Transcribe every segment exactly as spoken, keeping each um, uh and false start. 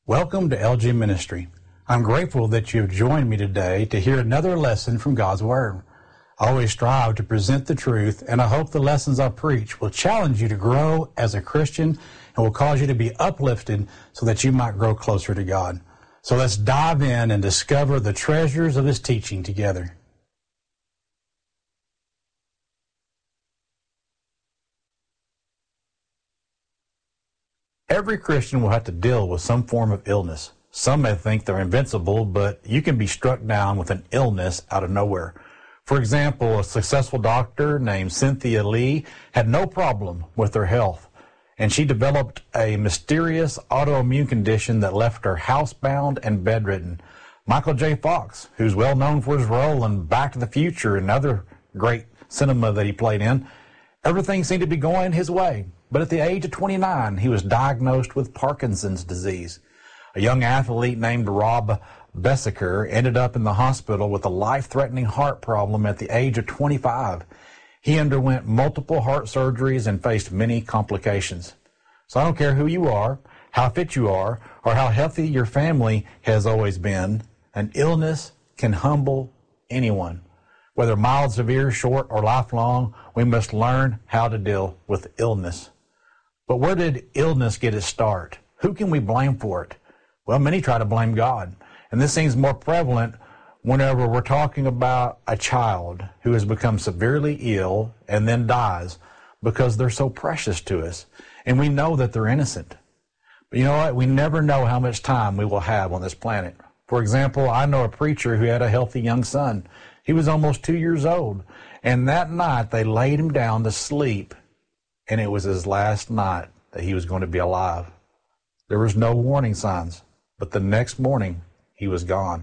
Welcome to L G Ministry. I'm grateful that you have joined me today to hear another lesson from God's Word. I always strive to present the truth, and I hope the lessons I preach will challenge you to grow as a Christian and will cause you to be uplifted so that you might grow closer to God. So let's dive in and discover the treasures of His teaching together. Every Christian will have to deal with some form of illness. Some may think they're invincible, but you can be struck down with an illness out of nowhere. For example, a successful doctor named Cynthia Lee had no problem with her health, and she developed a mysterious autoimmune condition that left her housebound and bedridden. Michael J. Fox, who's well known for his role in Back to the Future and other great cinema that he played in, everything seemed to be going his way. But at the age of twenty-nine, he was diagnosed with Parkinson's disease. A young athlete named Rob Bessaker ended up in the hospital with a life-threatening heart problem at the age of twenty-five. He underwent multiple heart surgeries and faced many complications. So I don't care who you are, how fit you are, or how healthy your family has always been, an illness can humble anyone. Whether mild, severe, short, or lifelong, we must learn how to deal with illness. But where did illness get its start? Who can we blame for it? Well, many try to blame God. And this seems more prevalent whenever we're talking about a child who has become severely ill and then dies because they're so precious to us. And we know that they're innocent. But you know what? We never know how much time we will have on this planet. For example, I know a preacher who had a healthy young son. He was almost two years old. And that night they laid him down to sleep. And it was his last night that he was going to be alive. There was no warning signs, but the next morning he was gone.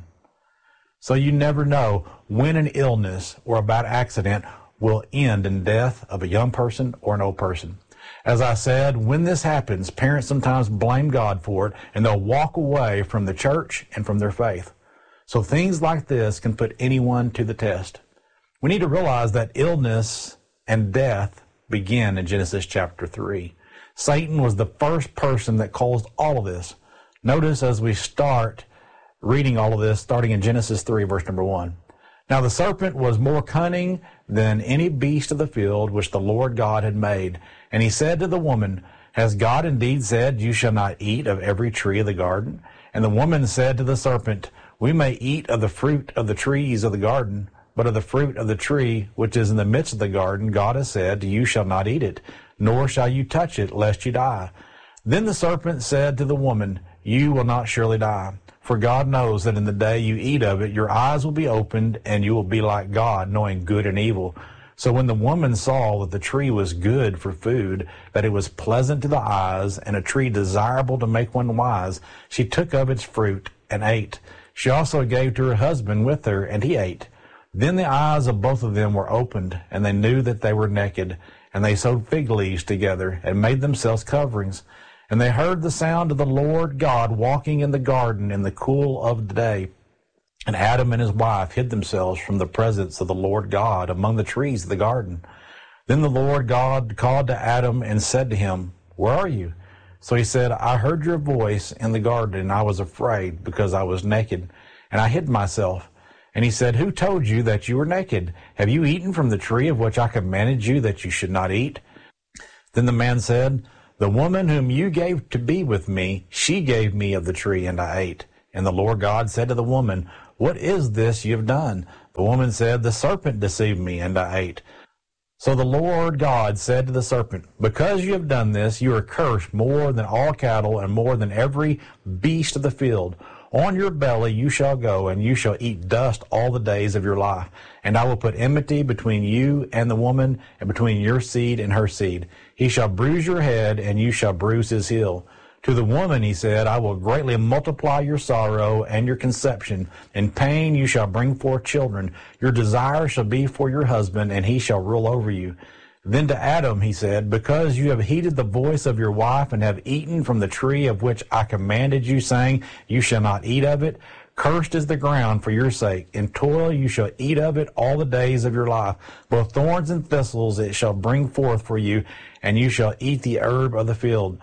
So you never know when an illness or a bad accident will end in death of a young person or an old person. As I said, when this happens, parents sometimes blame God for it, and they'll walk away from the church and from their faith. So things like this can put anyone to the test. We need to realize that illness and death begin in Genesis chapter three. Satan was the first person that caused all of this. Notice as we start reading all of this, starting in Genesis three, verse number one. Now the serpent was more cunning than any beast of the field which the Lord God had made. And he said to the woman, Has God indeed said, You shall not eat of every tree of the garden? And the woman said to the serpent, We may eat of the fruit of the trees of the garden, but of the fruit of the tree which is in the midst of the garden, God has said, You shall not eat it, nor shall you touch it, lest you die. Then the serpent said to the woman, You will not surely die, for God knows that in the day you eat of it, your eyes will be opened, and you will be like God, knowing good and evil. So when the woman saw that the tree was good for food, that it was pleasant to the eyes, and a tree desirable to make one wise, she took of its fruit and ate. She also gave to her husband with her, and he ate. Then the eyes of both of them were opened, and they knew that they were naked. And they sewed fig leaves together and made themselves coverings. And they heard the sound of the Lord God walking in the garden in the cool of the day. And Adam and his wife hid themselves from the presence of the Lord God among the trees of the garden. Then the Lord God called to Adam and said to him, Where are you? So he said, I heard your voice in the garden, and I was afraid because I was naked, and I hid myself. And he said, Who told you that you were naked? Have you eaten from the tree of which I commanded you that you should not eat? Then the man said, The woman whom you gave to be with me, she gave me of the tree, and I ate. And the Lord God said to the woman, What is this you have done? The woman said, The serpent deceived me, and I ate. So the Lord God said to the serpent, Because you have done this, you are cursed more than all cattle and more than every beast of the field. On your belly you shall go, and you shall eat dust all the days of your life. And I will put enmity between you and the woman, and between your seed and her seed. He shall bruise your head, and you shall bruise his heel. To the woman he said, I will greatly multiply your sorrow and your conception. In pain you shall bring forth children. Your desire shall be for your husband, and he shall rule over you. Then to Adam he said, Because you have heeded the voice of your wife, and have eaten from the tree of which I commanded you, saying, You shall not eat of it, cursed is the ground for your sake. In toil you shall eat of it all the days of your life. Both thorns and thistles it shall bring forth for you, and you shall eat the herb of the field.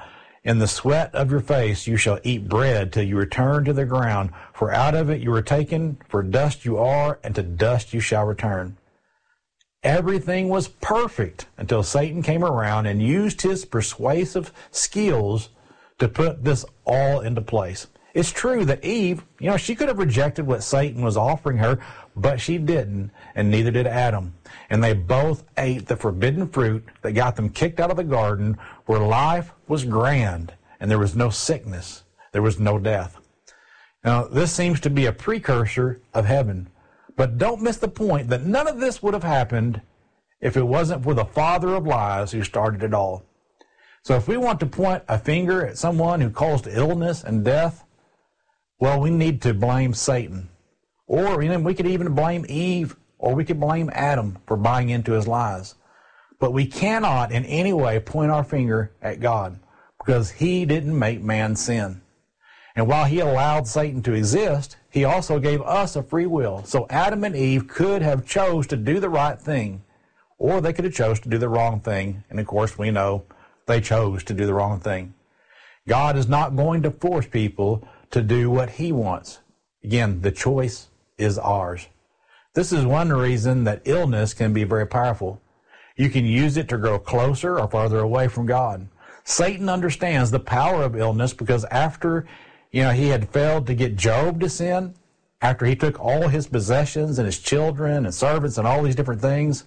In the sweat of your face you shall eat bread till you return to the ground, for out of it you were taken, for dust you are, and to dust you shall return. Everything was perfect until Satan came around and used his persuasive skills to put this all into place. It's true that Eve, you know, she could have rejected what Satan was offering her, but she didn't, and neither did Adam. And they both ate the forbidden fruit that got them kicked out of the garden, where life was grand and there was no sickness, there was no death. Now, this seems to be a precursor of heaven. But don't miss the point that none of this would have happened if it wasn't for the father of lies who started it all. So if we want to point a finger at someone who caused illness and death, well, we need to blame Satan. Or you know, we could even blame Eve, or we could blame Adam for buying into his lies. But we cannot in any way point our finger at God, because he didn't make man sin. And while he allowed Satan to exist, he also gave us a free will. So Adam and Eve could have chose to do the right thing, or they could have chose to do the wrong thing. And of course, we know they chose to do the wrong thing. God is not going to force people to do what he wants. Again, the choice is ours. This is one reason that illness can be very powerful. You can use it to grow closer or farther away from God. Satan understands the power of illness because after, you know, he had failed to get Job to sin, after he took all his possessions and his children and servants and all these different things,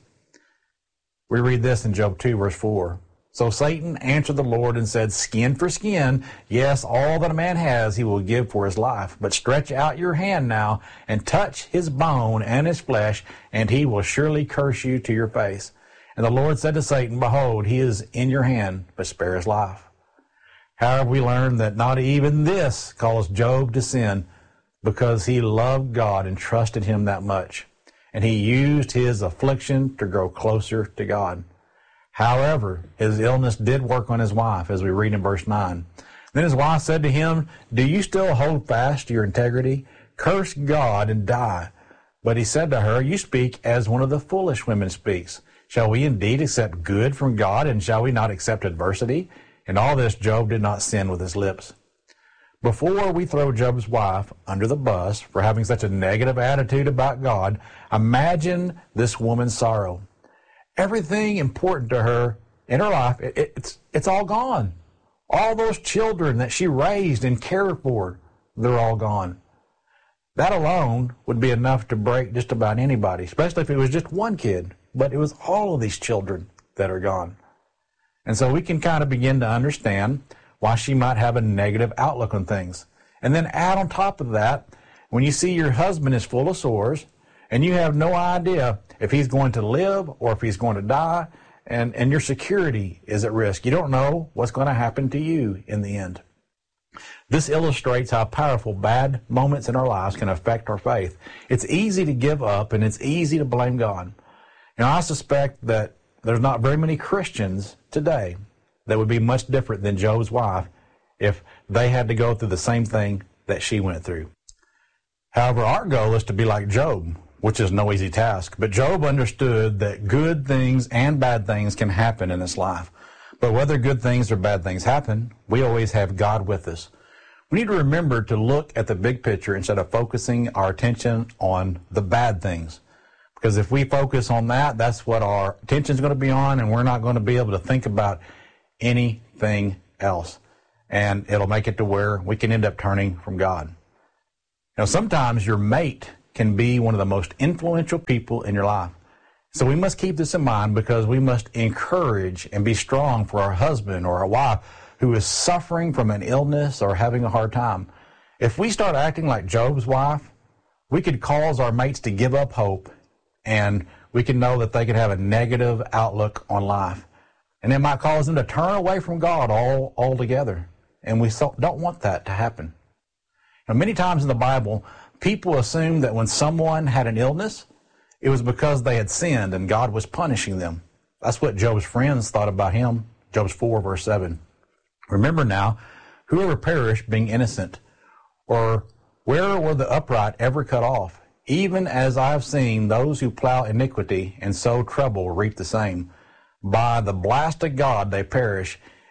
we read this in Job two, verse four. So Satan answered the Lord and said, skin for skin, yes, all that a man has he will give for his life. But stretch out your hand now and touch his bone and his flesh, and he will surely curse you to your face. And the Lord said to Satan, behold, he is in your hand, but spare his life. However, we learn that not even this caused Job to sin, because he loved God and trusted him that much. And he used his affliction to grow closer to God. However, his illness did work on his wife, as we read in verse nine. Then his wife said to him, do you still hold fast to your integrity? Curse God and die. But he said to her, you speak as one of the foolish women speaks. Shall we indeed accept good from God, and shall we not accept adversity? In all this, Job did not sin with his lips. Before we throw Job's wife under the bus for having such a negative attitude about God, imagine this woman's sorrow. Everything important to her in her life, it, it's, it's all gone. All those children that she raised and cared for, they're all gone. That alone would be enough to break just about anybody, especially if it was just one kid. But it was all of these children that are gone. And so we can kind of begin to understand why she might have a negative outlook on things. And then add on top of that, when you see your husband is full of sores, and you have no idea if he's going to live or if he's going to die, and, and your security is at risk. You don't know what's going to happen to you in the end. This illustrates how powerful bad moments in our lives can affect our faith. It's easy to give up, and it's easy to blame God. Now, I suspect that there's not very many Christians today that would be much different than Job's wife if they had to go through the same thing that she went through. However, our goal is to be like Job, which is no easy task. But Job understood that good things and bad things can happen in this life. But whether good things or bad things happen, we always have God with us. We need to remember to look at the big picture instead of focusing our attention on the bad things. Because if we focus on that, that's what our attention is going to be on, and we're not going to be able to think about anything else. And it'll make it to where we can end up turning from God. Now, sometimes your mate can be one of the most influential people in your life. So we must keep this in mind, because we must encourage and be strong for our husband or our wife who is suffering from an illness or having a hard time. If we start acting like Job's wife, we could cause our mates to give up hope, and we can know that they could have a negative outlook on life. And it might cause them to turn away from God all altogether. And we so, don't want that to happen. Now, many times in the Bible, people assume that when someone had an illness, it was because they had sinned and God was punishing them. That's what Job's friends thought about him. Job four, verse seven. Remember now, whoever perished being innocent, or where were the upright ever cut off? Even as I have seen those who plow iniquity and sow trouble reap the same. By the blast of God they perish,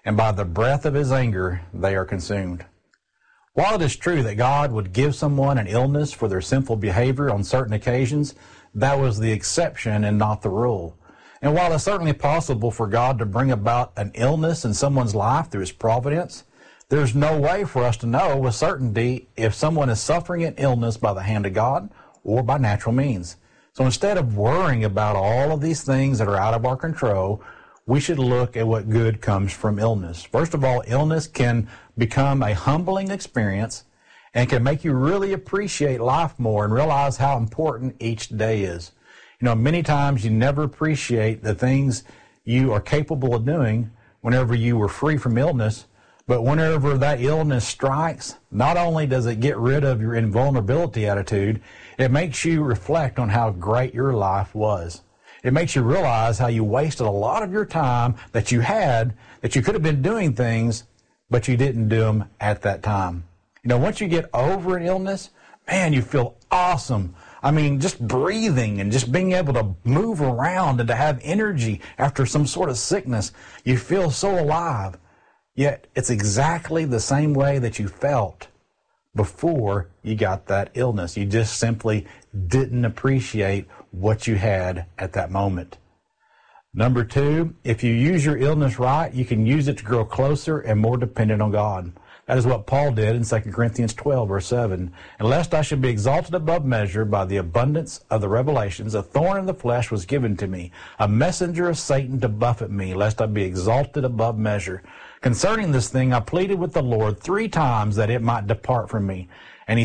and by the breath of his anger they are consumed. While it is true that God would give someone an illness for their sinful behavior on certain occasions, that was the exception and not the rule. And while it's certainly possible for God to bring about an illness in someone's life through his providence, there's no way for us to know with certainty if someone is suffering an illness by the hand of God or by natural means. So instead of worrying about all of these things that are out of our control, we should look at what good comes from illness. First of all, illness can become a humbling experience and can make you really appreciate life more and realize how important each day is. You know, many times you never appreciate the things you are capable of doing whenever you were free from illness, but whenever that illness strikes, not only does it get rid of your invulnerability attitude, it makes you reflect on how great your life was. It makes you realize how you wasted a lot of your time that you had, that you could have been doing things, but you didn't do them at that time. You know, once you get over an illness, man, you feel awesome. I mean, just breathing and just being able to move around and to have energy after some sort of sickness, you feel so alive. Yet it's exactly the same way that you felt before you got that illness. You just simply didn't appreciate what you had at that moment. Number two, if you use your illness right, you can use it to grow closer and more dependent on God. That is what Paul did in Second Corinthians twelve, verse seven. And lest I should be exalted above measure by the abundance of the revelations, a thorn in the flesh was given to me, a messenger of Satan to buffet me, lest I be exalted above measure. Concerning this thing, I pleaded with the Lord three times that it might depart from me.